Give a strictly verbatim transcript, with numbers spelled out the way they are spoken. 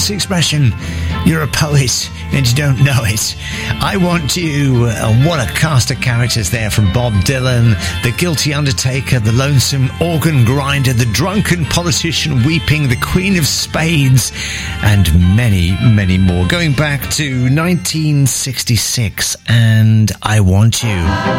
famous expression, you're a poet and you don't know it. I Want You, uh, what a cast of characters there from Bob Dylan, the guilty undertaker, the lonesome organ grinder, the drunken politician weeping, the Queen of Spades, and many, many more. Going back to nineteen sixty-six and I Want You.